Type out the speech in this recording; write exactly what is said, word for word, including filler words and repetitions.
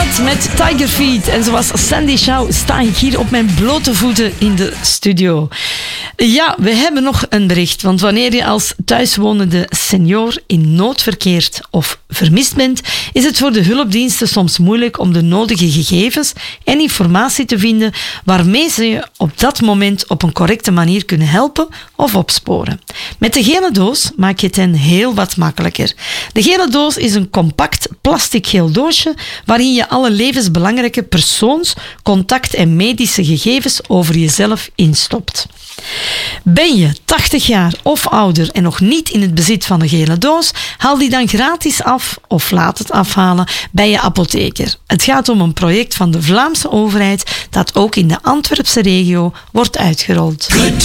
Blood met Tiger Feet. En zoals Sandy Shaw sta ik hier op mijn blote voeten in de studio. Ja, we hebben nog een bericht. Want wanneer je als thuiswonende senior in nood verkeert of vermist bent, is het voor de hulpdiensten soms moeilijk om de nodige gegevens en informatie te vinden waarmee ze je op dat moment op een correcte manier kunnen helpen of opsporen. Met de gele doos maak je het hen heel wat makkelijker. De gele doos is een compact plastic geel doosje waarin je alle levensbelangrijke persoons-, contact- en medische gegevens over jezelf instopt. Ben je tachtig jaar of ouder en nog niet in het bezit van een gele doos, haal die dan gratis af of laat het afhalen bij je apotheker. Het gaat om een project van de Vlaamse overheid dat ook in de Antwerpse regio wordt uitgerold.